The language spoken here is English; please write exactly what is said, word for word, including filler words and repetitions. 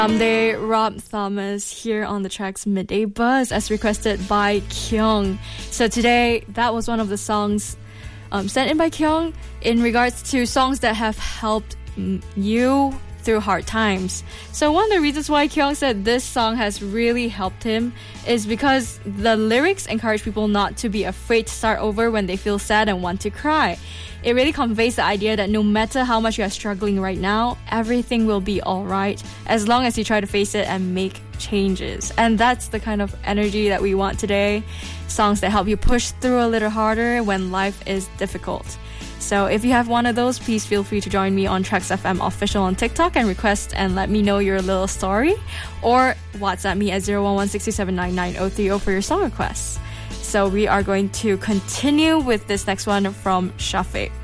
Someday, Rob Thomas here on the Tracks Midday Buzz as requested by Kyung. So today, that was one of the songs um, sent in by Kyung in regards to songs that have helped mm, you through hard times. So one of the reasons why Kyung said this song has really helped him is because the lyrics encourage people not to be afraid to start over when they feel sad and want to cry. It really conveys the idea that no matter how much you are struggling right now, everything will be alright as long as you try to face it and make changes. And that's the kind of energy that we want today. Songs that help you push through a little harder when life is difficult. So if you have one of those, please feel free to join me on Tracks F M Official on TikTok and request and let me know your little story. Or WhatsApp me at zero one one six two seven nine nine zero three zero for your song requests. So we are going to continue with this next one from Shafiq.